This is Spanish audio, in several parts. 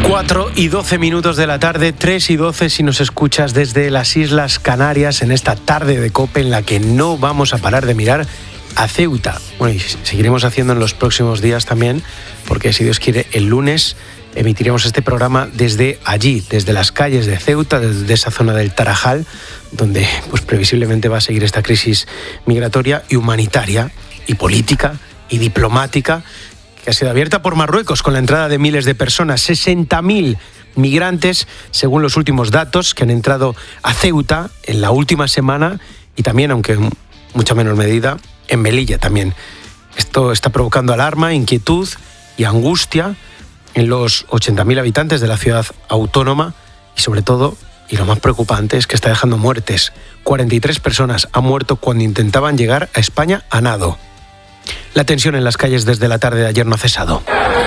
4:12 de la tarde, 3:12 si nos escuchas desde las Islas Canarias en esta tarde de COPE en la que no vamos a parar de mirar a Ceuta. Bueno, y seguiremos haciendo en los próximos días también, porque si Dios quiere, el lunes emitiremos este programa desde allí, desde las calles de Ceuta, desde esa zona del Tarajal, donde pues previsiblemente va a seguir esta crisis migratoria y humanitaria y política y diplomática que ha sido abierta por Marruecos con la entrada de miles de personas, 60.000 migrantes, según los últimos datos, que han entrado a Ceuta en la última semana y también, aunque en mucha menor medida, en Melilla también. Esto está provocando alarma, inquietud y angustia en los 80.000 habitantes de la ciudad autónoma y sobre todo, y lo más preocupante, es que está dejando muertes. 43 personas han muerto cuando intentaban llegar a España a nado. La tensión en las calles desde la tarde de ayer no ha cesado.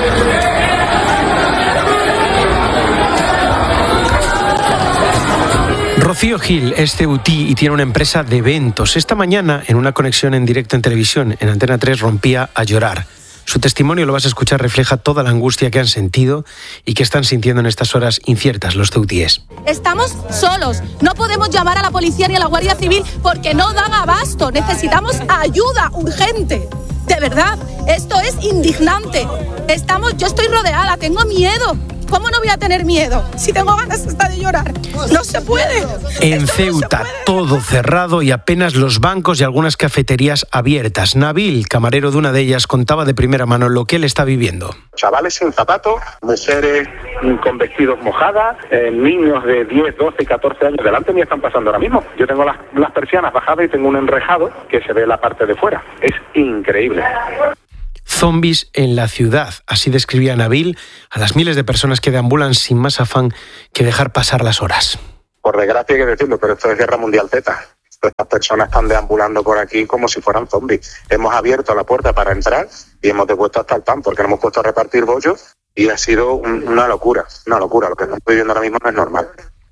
Rocío Gil es ceutí y tiene una empresa de eventos. Esta mañana, en una conexión en directo en televisión, en Antena 3, rompía a llorar. Su testimonio, lo vas a escuchar, refleja toda la angustia que han sentido y que están sintiendo en estas horas inciertas los ceutíes. Estamos solos, no podemos llamar a la policía ni a la Guardia Civil porque no dan abasto, necesitamos ayuda urgente. De verdad, esto es indignante. Yo estoy rodeada, tengo miedo. ¿Cómo no voy a tener miedo si tengo ganas hasta de llorar? No se puede. En Ceuta, todo cerrado y apenas los bancos y algunas cafeterías abiertas. Nabil, camarero de una de ellas, contaba de primera mano lo que él está viviendo. Chavales sin zapatos, mujeres con vestidos mojadas, niños de 10, 12, 14 años delante mío están pasando ahora mismo. Yo tengo las persianas bajadas y tengo un enrejado que se ve la parte de fuera. Es increíble. Zombies en la ciudad, así describía Nabil a las miles de personas que deambulan sin más afán que dejar pasar las horas. Por desgracia hay que decirlo, pero esto es Guerra Mundial Z. Estas personas están deambulando por aquí como si fueran zombies. Hemos abierto la puerta para entrar y hemos depuesto hasta el pan porque nos hemos puesto a repartir bollos y ha sido una locura. Lo que estamos viviendo ahora mismo no es normal.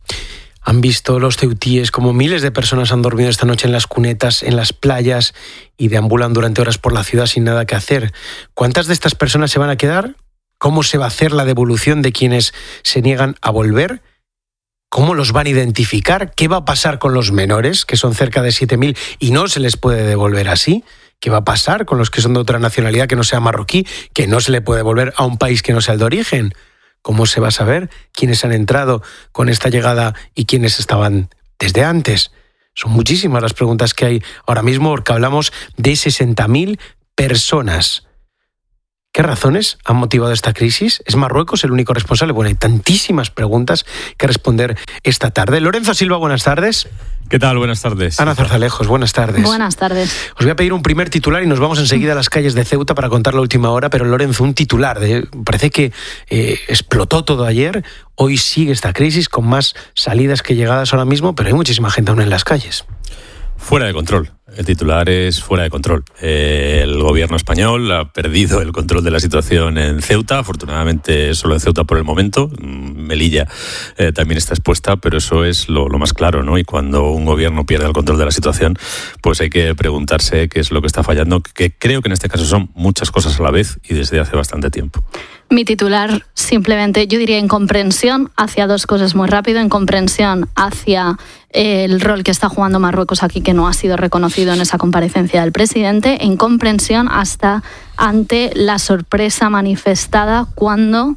Han visto los ceutíes como miles de personas han dormido esta noche en las cunetas, en las playas y deambulan durante horas por la ciudad sin nada que hacer. ¿Cuántas de estas personas se van a quedar? ¿Cómo se va a hacer la devolución de quienes se niegan a volver? ¿Cómo los van a identificar? ¿Qué va a pasar con los menores, que son cerca de 7.000 y no se les puede devolver así? ¿Qué va a pasar con los que son de otra nacionalidad que no sea marroquí, que no se le puede devolver a un país que no sea el de origen? ¿Cómo se va a saber quiénes han entrado con esta llegada y quiénes estaban desde antes? Son muchísimas las preguntas que hay ahora mismo porque hablamos de 60.000 personas. ¿Qué razones han motivado esta crisis? ¿Es Marruecos el único responsable? Bueno, hay tantísimas preguntas que responder esta tarde. Lorenzo Silva, buenas tardes. ¿Qué tal? Buenas tardes. Ana Zarzalejos, buenas tardes. Buenas tardes. Os voy a pedir un primer titular y nos vamos enseguida a las calles de Ceuta para contar la última hora, pero Lorenzo, un titular. Parece que explotó todo ayer, hoy sigue esta crisis con más salidas que llegadas ahora mismo, pero hay muchísima gente aún en las calles. Fuera de control. El titular es fuera de control. El gobierno español ha perdido el control de la situación en Ceuta, afortunadamente solo en Ceuta por el momento. Melilla también está expuesta, pero eso es lo más claro, ¿no? Y cuando un gobierno pierde el control de la situación, pues hay que preguntarse qué es lo que está fallando, que creo que en este caso son muchas cosas a la vez y desde hace bastante tiempo. Mi titular, simplemente, yo diría incomprensión hacia dos cosas muy rápido. Incomprensión hacia el rol que está jugando Marruecos aquí, que no ha sido reconocido en esa comparecencia del presidente. E incomprensión hasta ante la sorpresa manifestada cuando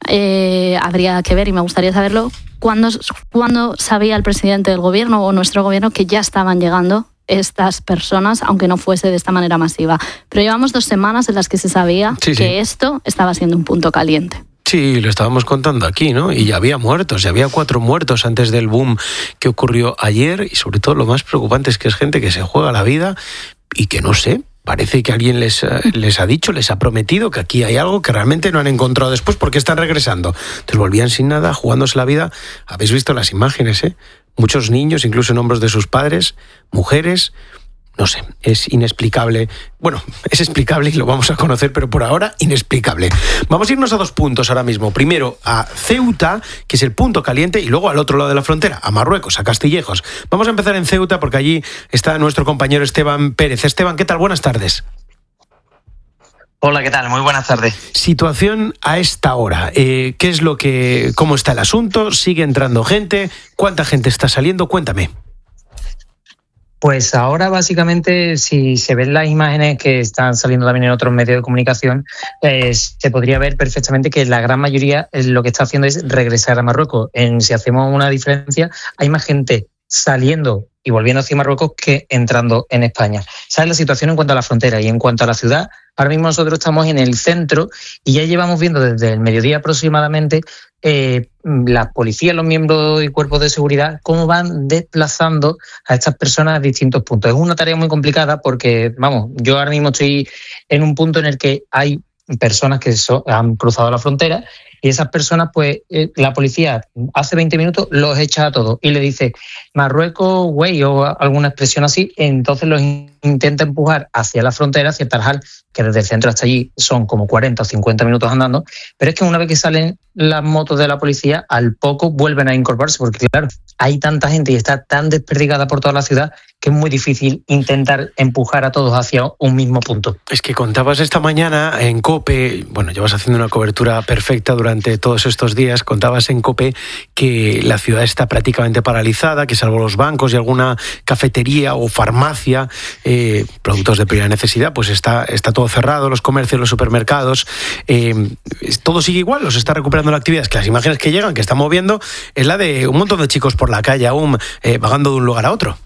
habría que ver, y me gustaría saberlo, cuando sabía el presidente del gobierno o nuestro gobierno que ya estaban llegando estas personas, aunque no fuese de esta manera masiva. Pero llevamos 2 semanas en las que se sabía que esto estaba siendo un punto caliente. Sí, lo estábamos contando aquí, ¿no? Y ya había muertos, ya había 4 muertos antes del boom que ocurrió ayer y sobre todo lo más preocupante es que es gente que se juega la vida y que no sé, parece que alguien les ha dicho, les ha prometido que aquí hay algo que realmente no han encontrado después porque están regresando. Entonces volvían sin nada, jugándose la vida. Habéis visto las imágenes, ¿eh? Muchos niños, incluso en hombros de sus padres, mujeres. No sé, es inexplicable. Bueno, es explicable y lo vamos a conocer, pero por ahora inexplicable. Vamos a irnos a 2 puntos ahora mismo. Primero a Ceuta, que es el punto caliente, y luego al otro lado de la frontera, a Marruecos, a Castillejos. Vamos a empezar en Ceuta porque allí está nuestro compañero Esteban Pérez. Esteban, ¿qué tal? Buenas tardes. Hola, ¿qué tal? Muy buenas tardes. Situación a esta hora. ¿Cómo está el asunto? ¿Sigue entrando gente? ¿Cuánta gente está saliendo? Cuéntame. Pues ahora básicamente, si se ven las imágenes que están saliendo también en otros medios de comunicación, se podría ver perfectamente que la gran mayoría lo que está haciendo es regresar a Marruecos. Si hacemos una diferencia, hay más gente saliendo y volviendo hacia Marruecos que entrando en España. Esa es la situación en cuanto a la frontera. Y en cuanto a la ciudad, ahora mismo nosotros estamos en el centro y ya llevamos viendo desde el mediodía aproximadamente la policía, los miembros y cuerpos de seguridad, cómo van desplazando a estas personas a distintos puntos. Es una tarea muy complicada porque, yo ahora mismo estoy en un punto en el que hay personas que han cruzado la frontera y esas personas, pues, la policía hace 20 minutos los echa a todos y le dice Marruecos, güey, o alguna expresión así, entonces los intenta empujar hacia la frontera, hacia Tarjal, que desde el centro hasta allí son como 40 o 50 minutos andando, pero es que una vez que salen las motos de la policía, al poco vuelven a incorporarse, porque claro, hay tanta gente y está tan desperdigada por toda la ciudad que es muy difícil intentar empujar a todos hacia un mismo punto. Es que contabas esta mañana en COPE, llevas haciendo una cobertura perfecta durante todos estos días, contabas en COPE que la ciudad está prácticamente paralizada, que salvo los bancos y alguna cafetería o farmacia, productos de primera necesidad, pues está todo cerrado, los comercios, los supermercados, todo sigue igual, los está recuperando la actividad. Es que las imágenes que llegan, que están moviendo, es la de un montón de chicos por la calle aún, vagando de un lugar a otro.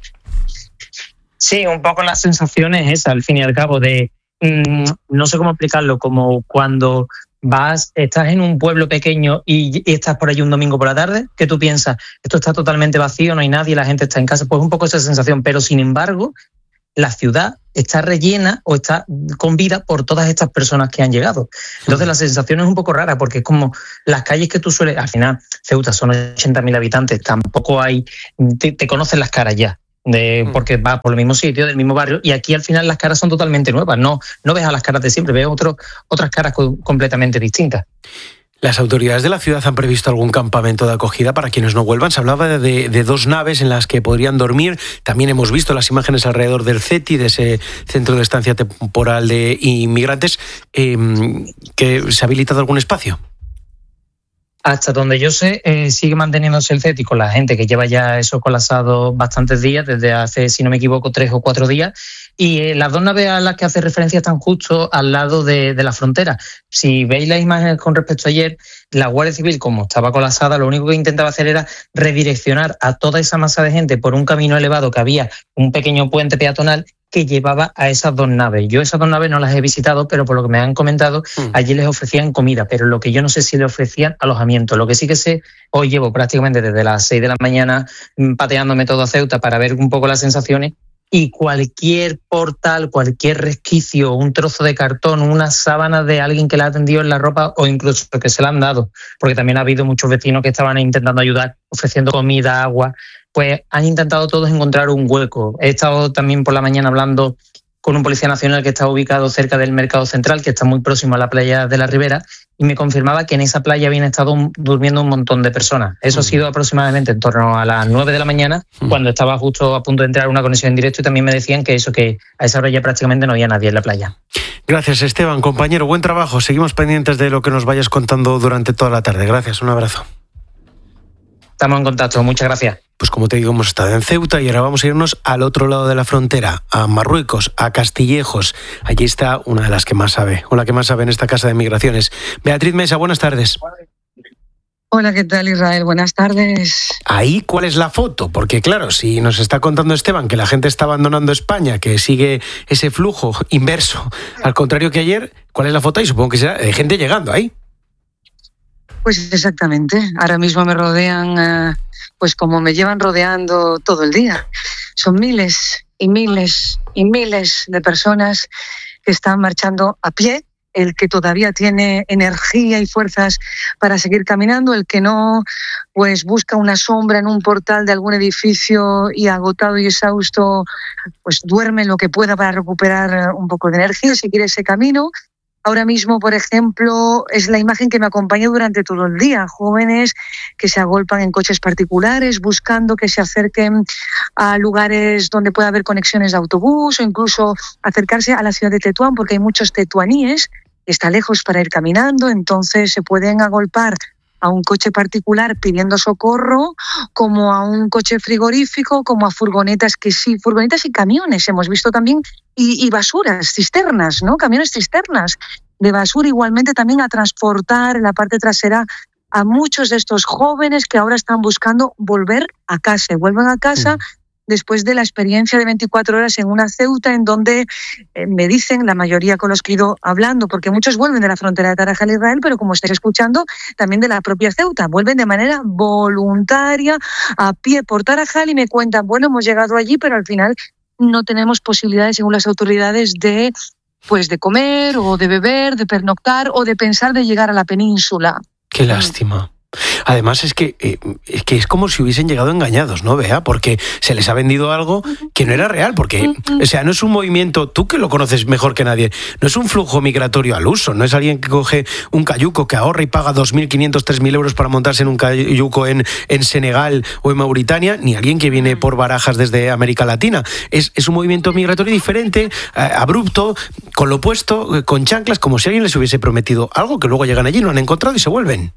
Sí, un poco la sensación es esa, al fin y al cabo, de no sé cómo explicarlo, como cuando estás en un pueblo pequeño y estás por allí un domingo por la tarde, que tú piensas, esto está totalmente vacío, no hay nadie, la gente está en casa, pues un poco esa sensación, pero sin embargo, la ciudad está rellena o está con vida por todas estas personas que han llegado. Entonces la sensación es un poco rara porque es como las calles que tú sueles, al final Ceuta son 80.000 habitantes, tampoco hay, te conocen las caras ya. Porque vas por el mismo sitio, del mismo barrio, y aquí al final las caras son totalmente nuevas, no ves a las caras de siempre, ves otras caras completamente distintas. Las autoridades de la ciudad han previsto algún campamento de acogida para quienes no vuelvan. Se hablaba de 2 naves en las que podrían dormir. También hemos visto las imágenes alrededor del CETI, de ese centro de estancia temporal de inmigrantes. ¿Que se ha habilitado algún espacio? Hasta donde yo sé, sigue manteniéndose el CETI con la gente que lleva ya eso colapsado bastantes días, desde hace, si no me equivoco, 3 o 4 días. Y las 2 naves a las que hace referencia están justo al lado de la frontera. Si veis las imágenes con respecto a ayer, la Guardia Civil, como estaba colapsada, lo único que intentaba hacer era redireccionar a toda esa masa de gente por un camino elevado que había, un pequeño puente peatonal que llevaba a esas 2 naves. Yo esas 2 naves no las he visitado, pero por lo que me han comentado, allí les ofrecían comida, pero lo que yo no sé si le ofrecían alojamiento. Lo que sí que sé, hoy llevo prácticamente desde las 6 de la mañana pateándome todo a Ceuta para ver un poco las sensaciones, y cualquier portal, cualquier resquicio, un trozo de cartón, una sábana de alguien que le ha atendido en la ropa o incluso que se la han dado, porque también ha habido muchos vecinos que estaban intentando ayudar, ofreciendo comida, agua, pues han intentado todos encontrar un hueco. He estado también por la mañana hablando con un policía nacional que está ubicado cerca del Mercado Central, que está muy próximo a la playa de la Ribera, y me confirmaba que en esa playa habían estado durmiendo un montón de personas. Eso ha sido aproximadamente en torno a las 9 de la mañana, cuando estaba justo a punto de entrar una conexión en directo, y también me decían que a esa hora ya prácticamente no había nadie en la playa. Gracias, Esteban. Compañero, buen trabajo. Seguimos pendientes de lo que nos vayas contando durante toda la tarde. Gracias, un abrazo. Estamos en contacto, muchas gracias. Pues como te digo, hemos estado en Ceuta y ahora vamos a irnos al otro lado de la frontera, a Marruecos, a Castillejos. Allí está una de las que más sabe, o la que más sabe en esta casa de migraciones. Beatriz Mesa, buenas tardes. Hola, ¿qué tal, Israel? Buenas tardes. Ahí, ¿cuál es la foto? Porque claro, si nos está contando Esteban que la gente está abandonando España, que sigue ese flujo inverso, al contrario que ayer, ¿cuál es la foto? Y supongo que será de gente llegando ahí. Pues exactamente. Ahora mismo me rodean, pues como me llevan rodeando todo el día. Son miles y miles y miles de personas que están marchando a pie. El que todavía tiene energía y fuerzas para seguir caminando, el que no, pues busca una sombra en un portal de algún edificio y agotado y exhausto, pues duerme lo que pueda para recuperar un poco de energía, seguir ese camino. Ahora mismo, por ejemplo, es la imagen que me acompaña durante todo el día. Jóvenes que se agolpan en coches particulares buscando que se acerquen a lugares donde pueda haber conexiones de autobús o incluso acercarse a la ciudad de Tetuán, porque hay muchos tetuaníes está lejos para ir caminando, entonces se pueden agolpar a un coche particular pidiendo socorro, como a un coche frigorífico, como a furgonetas y camiones hemos visto también, y basuras, cisternas, ¿no? Camiones cisternas de basura, igualmente también a transportar en la parte trasera a muchos de estos jóvenes que ahora están buscando volver a casa. Vuelven a casa después de la experiencia de 24 horas en una Ceuta, en donde me dicen, la mayoría con los que he ido hablando, porque muchos vuelven de la frontera de Tarajal, Israel, pero como estáis escuchando, también de la propia Ceuta, vuelven de manera voluntaria, a pie por Tarajal, y me cuentan, bueno, hemos llegado allí, pero al final no tenemos posibilidades, según las autoridades, de comer o de beber, de pernoctar o de pensar de llegar a la península. Qué lástima. Además es que es como si hubiesen llegado engañados, ¿no, Bea? Porque se les ha vendido algo que no era real, porque, o sea, no es un movimiento, tú que lo conoces mejor que nadie, no es un flujo migratorio al uso, no es alguien que coge un cayuco, que ahorra y paga 2.500, 3.000 euros para montarse en un cayuco en Senegal o en Mauritania, ni alguien que viene por barajas desde América Latina. Es un movimiento migratorio diferente, abrupto, con lo opuesto, con chanclas, como si alguien les hubiese prometido algo que luego llegan allí, lo han encontrado y se vuelven.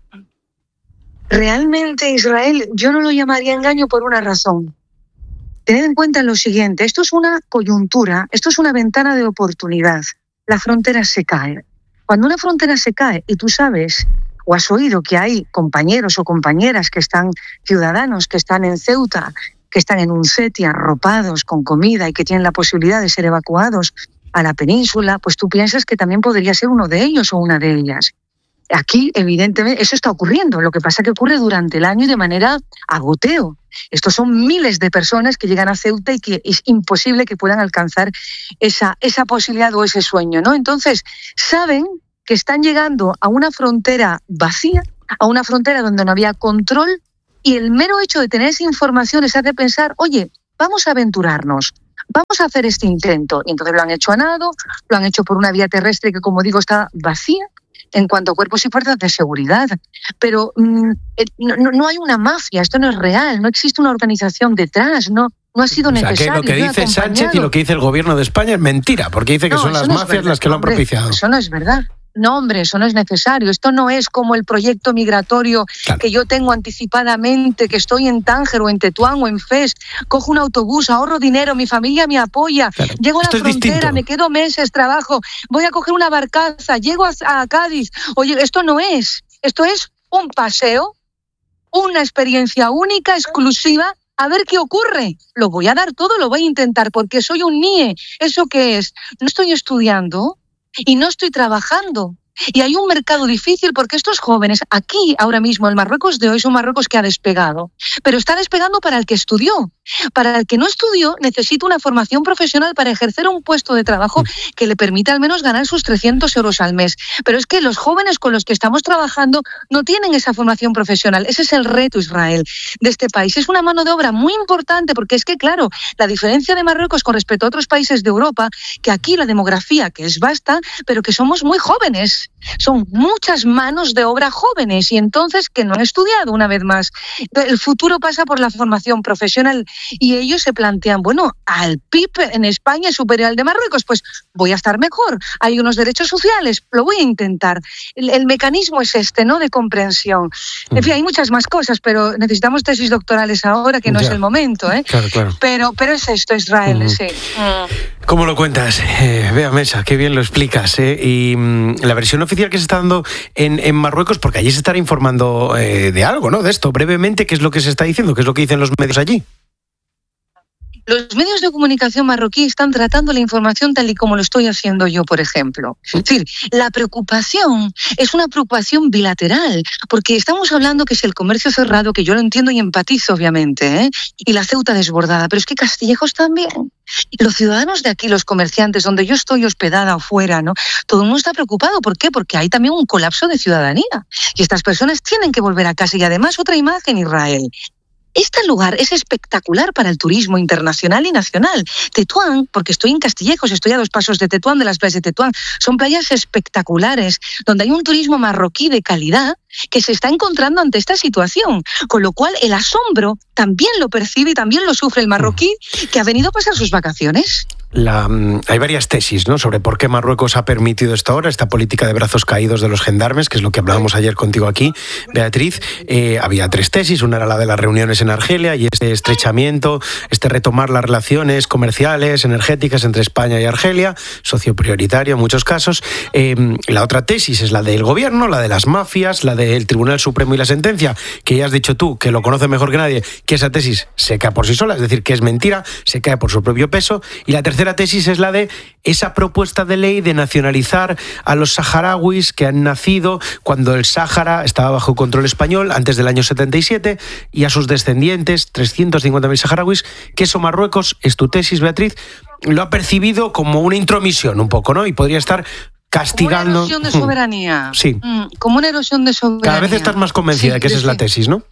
Realmente, Israel, yo no lo llamaría engaño por una razón. Tened en cuenta lo siguiente, esto es una coyuntura, esto es una ventana de oportunidad. La frontera se cae. Cuando una frontera se cae y tú sabes o has oído que hay compañeros o compañeras que están, ciudadanos que están en Ceuta, que están en un CETI arropados con comida y que tienen la posibilidad de ser evacuados a la península, pues tú piensas que también podría ser uno de ellos o una de ellas. Aquí, evidentemente, eso está ocurriendo. Lo que pasa es que ocurre durante el año y de manera a goteo. Estos son miles de personas que llegan a Ceuta y que es imposible que puedan alcanzar esa posibilidad o ese sueño, ¿no? Entonces, saben que están llegando a una frontera vacía, a una frontera donde no había control, y el mero hecho de tener esa información les hace pensar, oye, vamos a aventurarnos, vamos a hacer este intento. Y entonces lo han hecho a nado, lo han hecho por una vía terrestre que, como digo, está vacía en cuanto a cuerpos y fuerzas de seguridad. Pero no hay una mafia, esto no es real, no existe una organización detrás, no ha sido necesario. O sea, que lo que dice Sánchez y lo que dice el gobierno de España es mentira, porque dice que son las mafias las que lo han propiciado. Eso no es verdad. No, hombre, eso no es necesario. Esto no es como el proyecto migratorio que yo tengo anticipadamente, que estoy en Tánger o en Tetuán o en Fez, cojo un autobús, ahorro dinero, mi familia me apoya, llego a la frontera, me quedo meses, trabajo, voy a coger una barcaza, llego a Cádiz. Oye, esto no es. Esto es un paseo, una experiencia única, exclusiva. A ver qué ocurre. Lo voy a dar todo, lo voy a intentar, porque soy un NIE. ¿Eso qué es? No estoy estudiando y no estoy trabajando. Y hay un mercado difícil porque estos jóvenes, aquí ahora mismo, el Marruecos de hoy es un Marruecos que ha despegado, pero está despegando para el que estudió. Para el que no estudió, necesita una formación profesional para ejercer un puesto de trabajo que le permita al menos ganar sus 300 euros al mes. Pero es que los jóvenes con los que estamos trabajando no tienen esa formación profesional. Ese es el reto, Israel, de este país. Es una mano de obra muy importante porque es que, claro, la diferencia de Marruecos con respecto a otros países de Europa, que aquí la demografía, que es vasta, pero que somos muy jóvenes. Son muchas manos de obra jóvenes y entonces que no han estudiado una vez más. El futuro pasa por la formación profesional y ellos se plantean, bueno, al PIB en España es superior al de Marruecos, pues voy a estar mejor. Hay unos derechos sociales, lo voy a intentar. El mecanismo es este, ¿no?, de comprensión. En fin, hay muchas más cosas, pero necesitamos tesis doctorales ahora, que no es el momento, ¿eh? Claro. Pero es esto, Israel, sí. ¿Cómo lo cuentas? Bea Mesa, qué bien lo explicas, ¿eh? Y la versión oficial que se está dando en Marruecos, porque allí se estará informando de algo, ¿no? De esto, brevemente, ¿qué es lo que se está diciendo? ¿Qué es lo que dicen los medios allí? Los medios de comunicación marroquí están tratando la información tal y como lo estoy haciendo yo, por ejemplo. Es decir, la preocupación es una preocupación bilateral, porque estamos hablando que es el comercio cerrado, que yo lo entiendo y empatizo, obviamente, ¿eh? Y la Ceuta desbordada, pero es que Castillejos también. Los ciudadanos de aquí, los comerciantes, donde yo estoy hospedada o fuera, ¿no? Todo el mundo está preocupado. ¿Por qué? Porque hay también un colapso de ciudadanía. Y estas personas tienen que volver a casa. Y además, otra imagen, Israel. Este lugar es espectacular para el turismo internacional y nacional. Tetuán, porque estoy en Castillejos, estoy a 2 pasos de Tetuán, de las playas de Tetuán, son playas espectaculares, donde hay un turismo marroquí de calidad que se está encontrando ante esta situación. Con lo cual, el asombro también lo percibe y también lo sufre el marroquí que ha venido a pasar sus vacaciones. hay varias tesis, ¿no?, sobre por qué Marruecos ha permitido esto ahora, esta política de brazos caídos de los gendarmes, que es lo que hablábamos ayer contigo aquí, Beatriz. Había 3 tesis, una era la de las reuniones en Argelia y este estrechamiento, retomar las relaciones comerciales, energéticas entre España y Argelia, socio prioritario en muchos casos. La otra tesis es la del gobierno, la de las mafias, la del Tribunal Supremo y la sentencia, que ya has dicho tú, que lo conoces mejor que nadie, que esa tesis se cae por sí sola, es decir, que es mentira, se cae por su propio peso. Y la tercera tesis es la de esa propuesta de ley de nacionalizar a los saharauis que han nacido cuando el Sáhara estaba bajo control español antes del año 77 y a sus descendientes, 350.000 saharauis, que eso Marruecos, es tu tesis, Beatriz, lo ha percibido como una intromisión un poco, ¿no? Y podría estar castigando... Como una erosión de soberanía. Sí. Como una erosión de soberanía. Cada vez estás más convencida de que esa es la tesis, ¿no?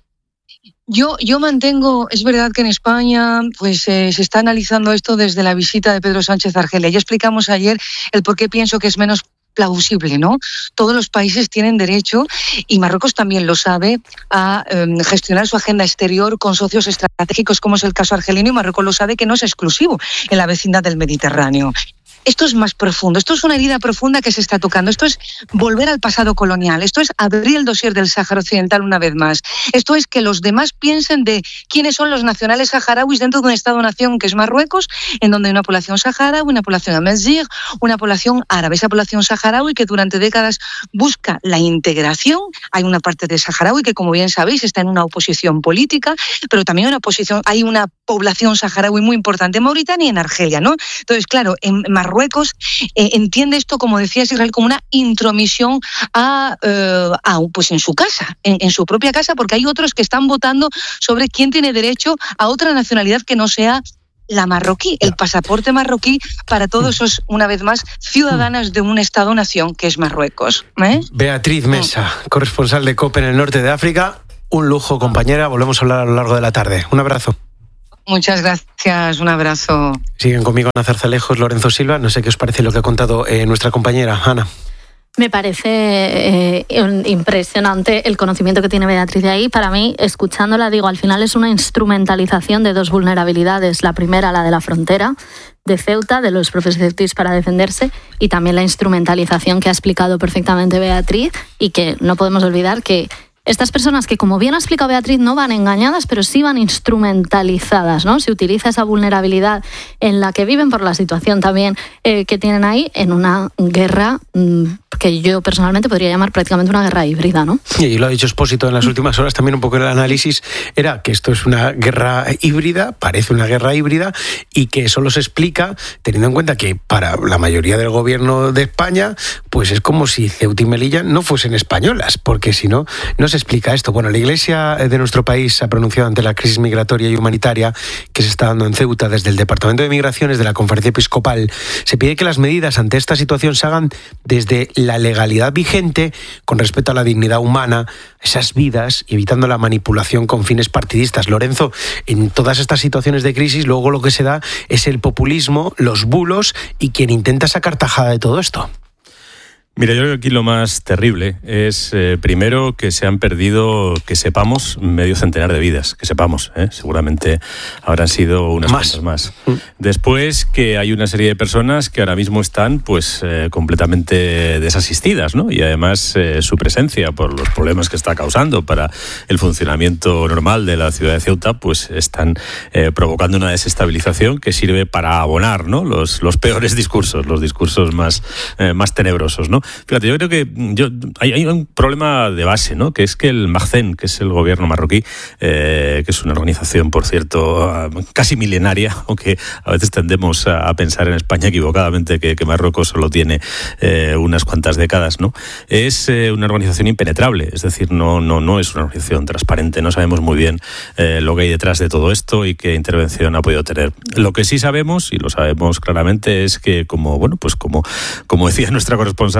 Yo mantengo, es verdad que en España pues se está analizando esto desde la visita de Pedro Sánchez a Argelia. Ya explicamos ayer el por qué pienso que es menos plausible, ¿no? Todos los países tienen derecho, y Marruecos también lo sabe, a gestionar su agenda exterior con socios estratégicos, como es el caso argelino, y Marruecos lo sabe que no es exclusivo en la vecindad del Mediterráneo. Esto es más profundo, esto es una herida profunda que se está tocando, esto es volver al pasado colonial, esto es abrir el dossier del Sáhara Occidental una vez más, esto es que los demás piensen de quiénes son los nacionales saharauis dentro de un Estado-nación que es Marruecos, en donde hay una población saharaui, una población amazigh, una población árabe, esa población saharaui que durante décadas busca la integración. Hay una parte de saharaui que, como bien sabéis, está en una oposición política, pero también hay una población saharaui muy importante en Mauritania y en Argelia, ¿no? Entonces, claro, en Marruecos entiende esto, como decía Israel, como una intromisión pues en su casa, en su propia casa, porque hay otros que están votando sobre quién tiene derecho a otra nacionalidad que no sea la marroquí, el pasaporte marroquí para todos esos, una vez más, ciudadanos de un Estado-nación que es Marruecos. Beatriz Mesa, corresponsal de COPE en el norte de África. Un lujo, compañera. Volvemos a hablar a lo largo de la tarde. Un abrazo. Muchas gracias, un abrazo. Siguen conmigo Ana Zarzalejos, Lorenzo Silva. No sé qué os parece lo que ha contado nuestra compañera, Ana. Me parece impresionante el conocimiento que tiene Beatriz de ahí. Para mí, escuchándola, digo, al final es una instrumentalización de 2 vulnerabilidades. La primera, la de la frontera de Ceuta, de los profesionales para defenderse, y también la instrumentalización que ha explicado perfectamente Beatriz, y que no podemos olvidar que estas personas que, como bien ha explicado Beatriz, no van engañadas, pero sí van instrumentalizadas, ¿no? Se utiliza esa vulnerabilidad en la que viven por la situación también que tienen ahí en una guerra que yo personalmente podría llamar prácticamente una guerra híbrida, ¿no? Y lo ha dicho Expósito en las últimas horas, también un poco el análisis era que esto es una guerra híbrida, parece una guerra híbrida, y que eso se explica teniendo en cuenta que para la mayoría del gobierno de España, pues es como si Ceuta y Melilla no fuesen españolas, porque si no, no se explica esto. Bueno, la Iglesia de nuestro país se ha pronunciado ante la crisis migratoria y humanitaria que se está dando en Ceuta. Desde el Departamento de Migraciones de la Conferencia Episcopal se pide que las medidas ante esta situación se hagan desde la legalidad vigente, con respeto a la dignidad humana, esas vidas, y evitando la manipulación con fines partidistas. Lorenzo, en todas estas situaciones de crisis, luego lo que se da es el populismo, los bulos, y quien intenta sacar tajada de todo esto. Mira, yo creo que aquí lo más terrible es, primero, que se han perdido, que sepamos, medio centenar de vidas, que sepamos, seguramente habrán sido unas cuantas más. Después, que hay una serie de personas que ahora mismo están pues completamente desasistidas, ¿no? Y además su presencia, por los problemas que está causando para el funcionamiento normal de la ciudad de Ceuta, pues están provocando una desestabilización que sirve para abonar, ¿no?, los peores discursos, los discursos más tenebrosos, ¿no? Fíjate, yo creo que hay un problema de base, ¿no?, que es que el MACCEN, que es el gobierno marroquí, que es una organización, por cierto, casi milenaria, aunque a veces tendemos a pensar en España equivocadamente que Marruecos solo tiene unas cuantas décadas, ¿no? Es una organización impenetrable, es decir, no es una organización transparente, no sabemos muy bien lo que hay detrás de todo esto y qué intervención ha podido tener. Lo que sí sabemos, y lo sabemos claramente, es que como decía nuestra corresponsal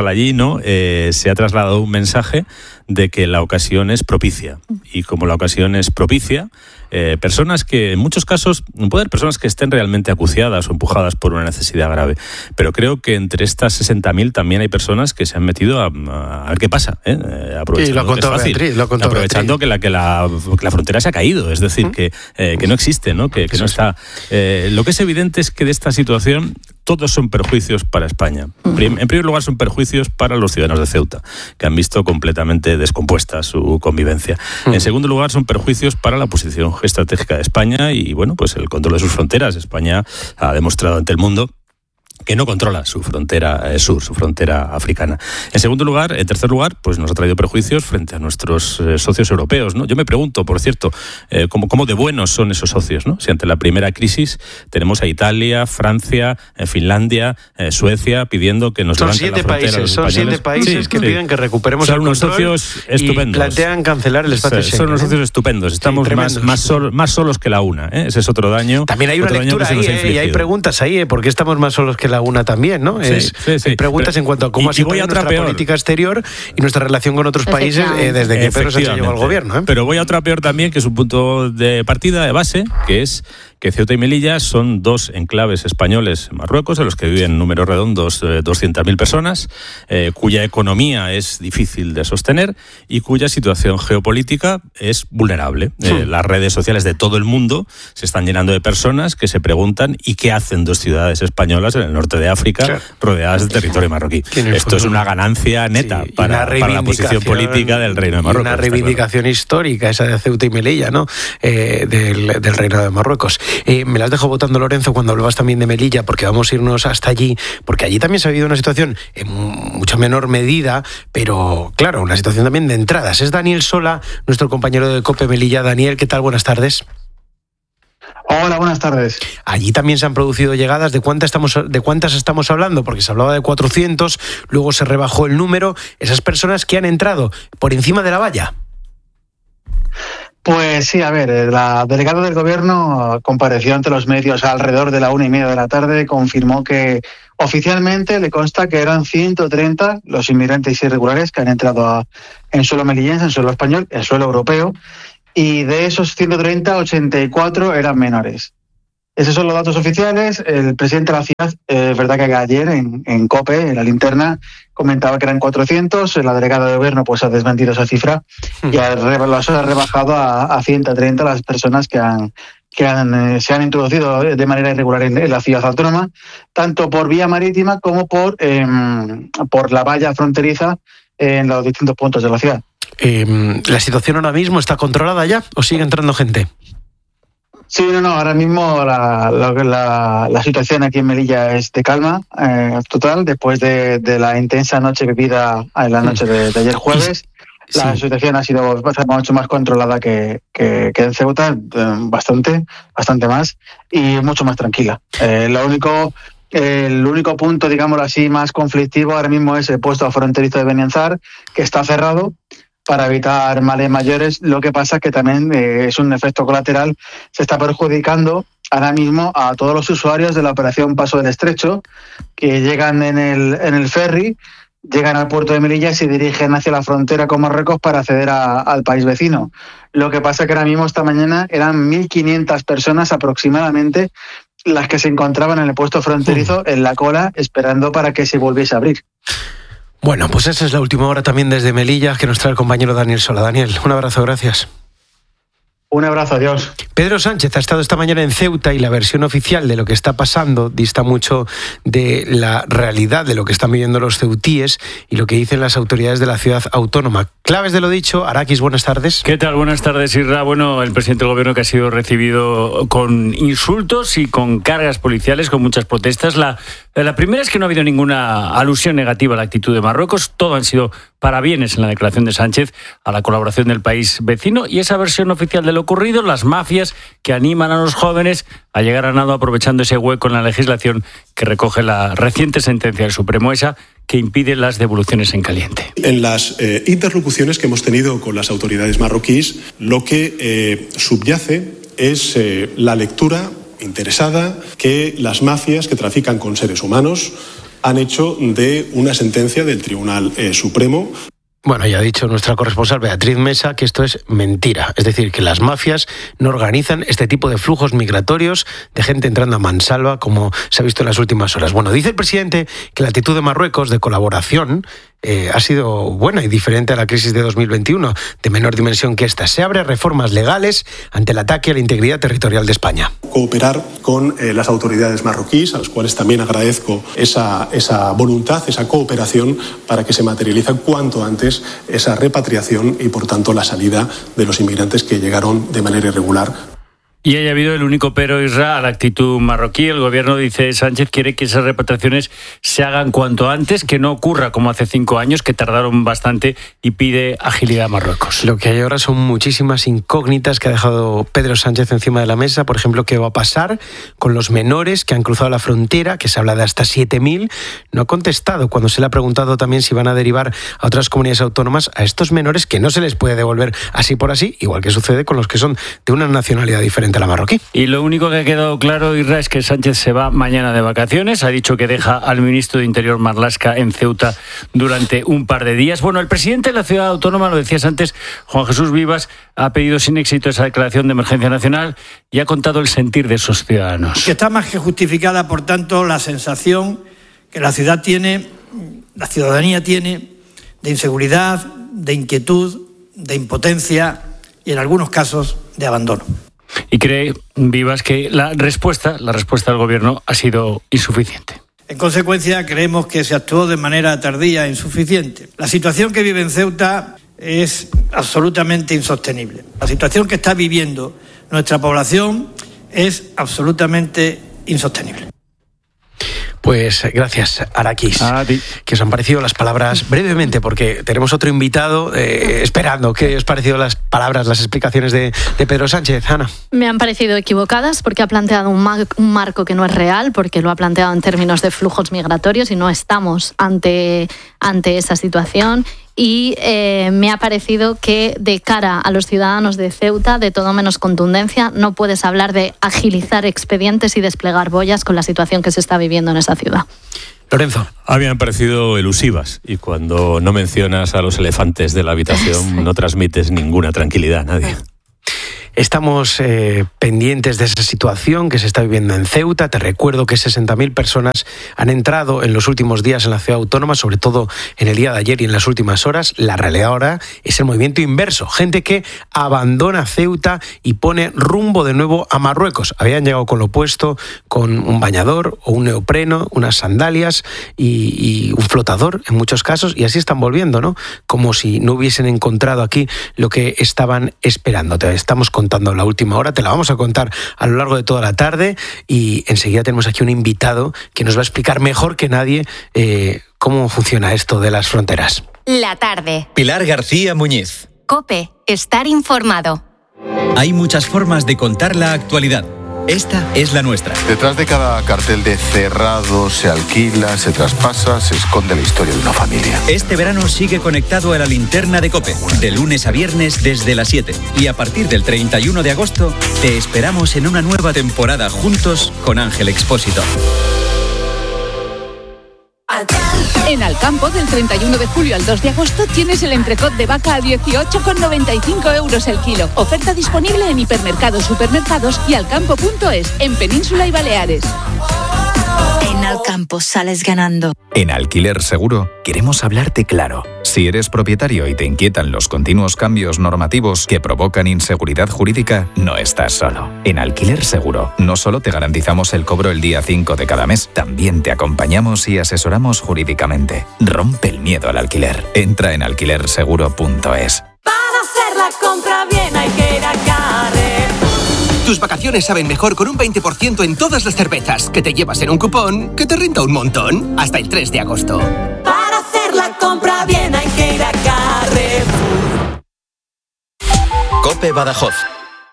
allí, ¿no? Se ha trasladado un mensaje de que la ocasión es propicia. Y como la ocasión es propicia, personas que, en muchos casos, pueden haber personas que estén realmente acuciadas o empujadas por una necesidad grave. Pero creo que entre estas 60.000 también hay personas que se han metido a ver qué pasa, aprovechando aprovechando que la frontera se ha caído, es decir, que no existe, ¿no? Que no está. Lo que es evidente es que de esta situación todos son perjuicios para España. En primer lugar, son perjuicios para los ciudadanos de Ceuta, que han visto completamente descompuesta su convivencia. En segundo lugar, son perjuicios para la posición estratégica de España y, bueno, pues el control de sus fronteras. España ha demostrado ante el mundo que no controla su frontera sur, su frontera africana. En tercer lugar, pues nos ha traído perjuicios frente a nuestros socios europeos, ¿no? Yo me pregunto, por cierto, cómo de buenos son esos socios, ¿no? Si ante la primera crisis tenemos a Italia, Francia, Finlandia, Suecia pidiendo que nos levanten la frontera. Son 7 países que piden que recuperemos el control. Son unos socios estupendos. Y plantean cancelar el espacio Schengen. Son unos socios estupendos. Estamos más solos que la UNA, ¿eh? Ese es otro daño. También hay una lectura ahí, y hay preguntas ahí, ¿por qué estamos más solos que la UNA también, ¿no? Hay preguntas en cuanto a cómo ha sido nuestra política exterior y nuestra relación con otros países desde que Pedro Sánchez llegó al gobierno, ¿eh? Pero voy a otra peor también, que es un punto de partida, de base, que es que Ceuta y Melilla son 2 enclaves españoles en Marruecos, en los que viven números redondos 200.000 personas, cuya economía es difícil de sostener y cuya situación geopolítica es vulnerable. Las redes sociales de todo el mundo se están llenando de personas que se preguntan ¿y qué hacen 2 ciudades españolas en el norte de África rodeadas de territorio marroquí? Esto es una ganancia neta para la posición política del Reino de Marruecos. Una reivindicación histórica esa de Ceuta y Melilla, ¿no? Del Reino de Marruecos. Me las dejo votando, Lorenzo, cuando hablabas también de Melilla, porque vamos a irnos hasta allí, porque allí también se ha vivido una situación en mucha menor medida, pero claro, una situación también de entradas. Es Daniel Sola, nuestro compañero de COPE Melilla. Daniel, ¿qué tal? Buenas tardes. Hola, buenas tardes. Allí también se han producido llegadas. ¿De cuántas estamos hablando? Porque se hablaba de 400, luego se rebajó el número. Esas personas que han entrado por encima de la valla. Pues sí, a ver, la delegada del Gobierno compareció ante los medios alrededor de la 1:30 de la tarde, confirmó que oficialmente le consta que eran 130 los inmigrantes irregulares que han entrado en suelo melillense, en suelo español, en suelo europeo, y de esos 130, 84 eran menores. Esos son los datos oficiales. El presidente de la ciudad, es verdad que ayer en COPE, en la linterna, comentaba que eran 400. La delegada de gobierno pues ha desmentido esa cifra y ha rebajado a 130 las personas que se han introducido de manera irregular en la ciudad autónoma, tanto por vía marítima como por la valla fronteriza en los distintos puntos de la ciudad. ¿La situación ahora mismo está controlada ya o sigue entrando gente? Sí, no, ahora mismo la situación aquí en Melilla es de calma total, después de la intensa noche vivida en la noche de ayer jueves. La situación ha sido mucho más controlada que en Ceuta, bastante más, y mucho más tranquila. El único punto, digámoslo así, más conflictivo ahora mismo es el puesto fronterizo de Benianzar, que está cerrado para evitar males mayores. Lo que pasa es que también es un efecto colateral, se está perjudicando ahora mismo a todos los usuarios de la operación Paso del Estrecho, que llegan en el ferry, llegan al puerto de Melilla y se dirigen hacia la frontera con Marruecos para acceder al país vecino. Lo que pasa es que ahora mismo, esta mañana, eran 1.500 personas aproximadamente las que se encontraban en el puesto fronterizo en la cola, esperando para que se volviese a abrir. Bueno, pues esa es la última hora también desde Melilla que nos trae el compañero Daniel Sola. Daniel, un abrazo, gracias. Un abrazo, adiós. Pedro Sánchez ha estado esta mañana en Ceuta y la versión oficial de lo que está pasando dista mucho de la realidad de lo que están viviendo los ceutíes y lo que dicen las autoridades de la ciudad autónoma. Claves de lo dicho. Arakis, buenas tardes. ¿Qué tal? Buenas tardes, Isra. Bueno, el presidente del gobierno que ha sido recibido con insultos y con cargas policiales, con muchas protestas. La primera es que no ha habido ninguna alusión negativa a la actitud de Marruecos. Todo han sido parabienes en la declaración de Sánchez a la colaboración del país vecino, y esa versión oficial de lo ocurrido, las mafias que animan a los jóvenes a llegar a nado aprovechando ese hueco en la legislación que recoge la reciente sentencia del Supremo, esa que impide las devoluciones en caliente. En las interlocuciones que hemos tenido con las autoridades marroquíes, lo que subyace es la lectura interesada que las mafias que trafican con seres humanos han hecho de una sentencia del Tribunal Supremo. Bueno, ya ha dicho nuestra corresponsal Beatriz Mesa que esto es mentira. Es decir, que las mafias no organizan este tipo de flujos migratorios de gente entrando a mansalva, como se ha visto en las últimas horas. Bueno, dice el presidente que la actitud de Marruecos de colaboración ha sido buena y diferente a la crisis de 2021, de menor dimensión que esta. Se abre reformas legales ante el ataque a la integridad territorial de España. Cooperar con las autoridades marroquíes, a las cuales también agradezco esa voluntad, esa cooperación para que se materialice cuanto antes esa repatriación y, por tanto, la salida de los inmigrantes que llegaron de manera irregular. Y haya habido el único pero, Isra, a la actitud marroquí. El gobierno, dice Sánchez, quiere que esas repatriaciones se hagan cuanto antes, que no ocurra como hace 5 años, que tardaron bastante, y pide agilidad a Marruecos. Lo que hay ahora son muchísimas incógnitas que ha dejado Pedro Sánchez encima de la mesa. Por ejemplo, ¿qué va a pasar con los menores que han cruzado la frontera, que se habla de hasta 7.000? No ha contestado cuando se le ha preguntado también si van a derivar a otras comunidades autónomas a estos menores que no se les puede devolver así por así, igual que sucede con los que son de una nacionalidad diferente a la marroquí. Y lo único que ha quedado claro, Isra, es que Sánchez se va mañana de vacaciones. Ha dicho que deja al ministro de Interior, Marlaska, en Ceuta durante un par de días. Bueno, el presidente de la ciudad autónoma, lo decías antes, Juan Jesús Vivas, ha pedido sin éxito esa declaración de emergencia nacional y ha contado el sentir de esos ciudadanos. Que está más que justificada, por tanto, la sensación que la ciudad tiene, la ciudadanía tiene, de inseguridad, de inquietud, de impotencia y, en algunos casos, de abandono. Y cree Vivas que la respuesta del gobierno ha sido insuficiente. En consecuencia, creemos que se actuó de manera tardía e insuficiente. La situación que vive en Ceuta es absolutamente insostenible. La situación que está viviendo nuestra población es absolutamente insostenible. Pues gracias, Araquis. ¿Qué os han parecido las palabras? Brevemente, porque tenemos otro invitado esperando. ¿Qué os han parecido las palabras, las explicaciones de Pedro Sánchez, Ana? Me han parecido equivocadas porque ha planteado un marco que no es real, porque lo ha planteado en términos de flujos migratorios y no estamos ante esa situación. Y me ha parecido que de cara a los ciudadanos de Ceuta, de todo menos contundencia, no puedes hablar de agilizar expedientes y desplegar boyas con la situación que se está viviendo en esa ciudad. Lorenzo. A mí me han parecido elusivas y cuando no mencionas a los elefantes de la habitación no transmites ninguna tranquilidad a nadie. Estamos pendientes de esa situación que se está viviendo en Ceuta. Te recuerdo que 60.000 personas han entrado en los últimos días en la ciudad autónoma, sobre todo en el día de ayer y en las últimas horas. La realidad ahora es el movimiento inverso. Gente que abandona Ceuta y pone rumbo de nuevo a Marruecos. Habían llegado con lo opuesto, con un bañador o un neopreno, unas sandalias y un flotador en muchos casos, y así están volviendo, ¿no? Como si no hubiesen encontrado aquí lo que estaban esperando. Te estamos contando la última hora, te la vamos a contar a lo largo de toda la tarde y enseguida tenemos aquí un invitado que nos va a explicar mejor que nadie cómo funciona esto de las fronteras. La tarde. Pilar García Muñiz. COPE. Estar informado. Hay muchas formas de contar la actualidad. Esta es la nuestra. Detrás de cada cartel de cerrado, se alquila, se traspasa, se esconde la historia de una familia. Este verano sigue conectado a la linterna de COPE, de lunes a viernes desde las 7. Y a partir del 31 de agosto, te esperamos en una nueva temporada juntos con Ángel Expósito. En Alcampo, del 31 de julio al 2 de agosto, tienes el entrecot de vaca a 18,95 euros el kilo. Oferta disponible en hipermercados, supermercados y alcampo.es, en Península y Baleares. En Alcampo sales ganando. En Alquiler Seguro queremos hablarte claro. Si eres propietario y te inquietan los continuos cambios normativos que provocan inseguridad jurídica, no estás solo. En Alquiler Seguro no solo te garantizamos el cobro el día 5 de cada mes, también te acompañamos y asesoramos jurídicamente. Rompe el miedo al alquiler. Entra en alquilerseguro.es. Para hacer la compra bien hay que ir a Carrefour. Tus vacaciones saben mejor con un 20% en todas las cervezas que te llevas en un cupón que te renta un montón. Hasta el 3 de agosto. Para hacer la compra bien hay que ir a Carrefour. COPE Badajoz.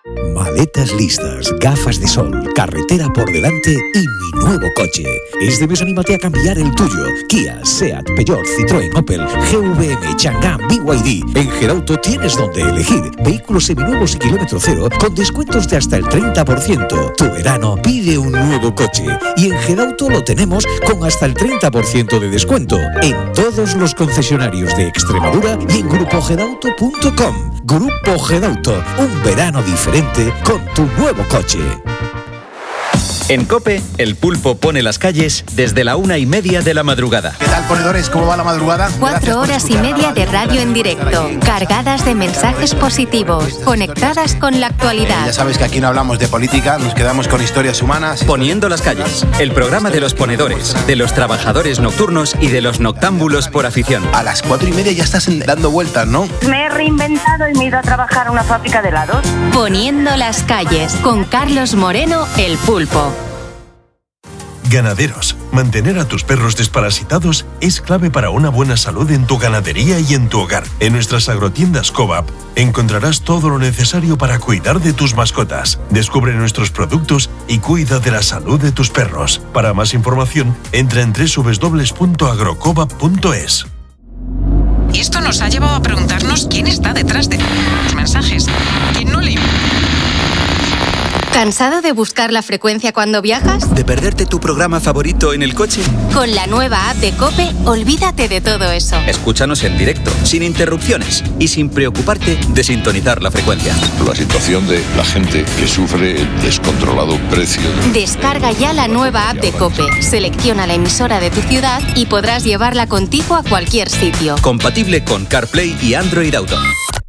Maletas listas, gafas de sol, carretera por delante y mi nuevo coche. Este mes anímate a cambiar el tuyo. Kia, Seat, Peugeot, Citroën, Opel, GVM, Chang'an, BYD. En Gedauto tienes donde elegir. Vehículos seminuevos y kilómetro cero con descuentos de hasta el 30%. Tu verano pide un nuevo coche. Y en Gedauto lo tenemos con hasta el 30% de descuento en todos los concesionarios de Extremadura y en grupogedauto.com. Grupo Gedauto, un verano diferente con tu nuevo coche. En COPE, el pulpo pone las calles desde la 1:30 de la madrugada. ¿Qué tal, ponedores? ¿Cómo va la madrugada? 4 horas y media de radio en directo, cargadas de mensajes positivos, conectadas con la actualidad. Ya sabes que aquí no hablamos de política, nos quedamos con historias humanas. Poniendo las calles, el programa de los ponedores, de los trabajadores nocturnos y de los noctámbulos por afición. A las 4:30 ya estás dando vueltas, ¿no? Me he reinventado y me he ido a trabajar a una fábrica de helados. Poniendo las calles, con Carlos Moreno, el pulpo. Ganaderos, mantener a tus perros desparasitados es clave para una buena salud en tu ganadería y en tu hogar. En nuestras agrotiendas Coop encontrarás todo lo necesario para cuidar de tus mascotas. Descubre nuestros productos y cuida de la salud de tus perros. Para más información, entra en www.agrocoop.es. Y esto nos ha llevado a preguntarnos quién está detrás de los mensajes. ¿Quién no le... ¿Cansado de buscar la frecuencia cuando viajas? ¿De perderte tu programa favorito en el coche? Con la nueva app de COPE, olvídate de todo eso. Escúchanos en directo, sin interrupciones y sin preocuparte de sintonizar la frecuencia. La situación de la gente que sufre el descontrolado precio. Descarga ya la nueva app de COPE, selecciona la emisora de tu ciudad y podrás llevarla contigo a cualquier sitio. Compatible con CarPlay y Android Auto.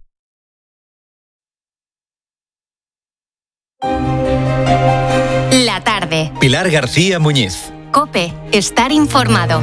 La tarde. Pilar García Muñiz. COPE, estar informado.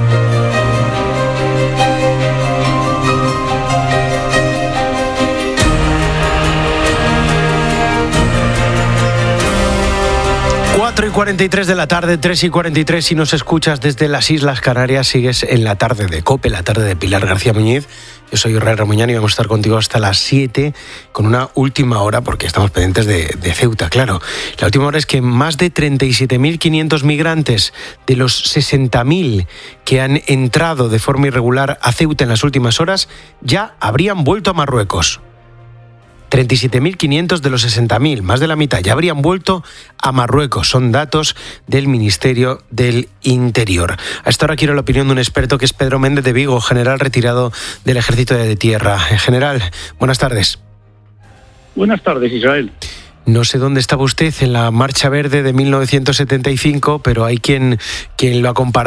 Cuatro y 43 de la tarde, 3:43. Si nos escuchas desde las Islas Canarias, sigues en la tarde de COPE, la tarde de Pilar García Muñiz. Yo soy Israel Ramuñán y vamos a estar contigo hasta las 7 con una última hora, porque estamos pendientes de Ceuta, claro. La última hora es que más de 37.500 migrantes de los 60.000 que han entrado de forma irregular a Ceuta en las últimas horas ya habrían vuelto a Marruecos. 37.500 de los 60.000, más de la mitad, ya habrían vuelto a Marruecos. Son datos del Ministerio del Interior. A esta hora quiero la opinión de un experto que es Pedro Méndez de Vigo, general retirado del Ejército de Tierra. General, buenas tardes. Buenas tardes, Israel. No sé dónde estaba usted en la Marcha Verde de 1975, pero hay quien lo ha comparado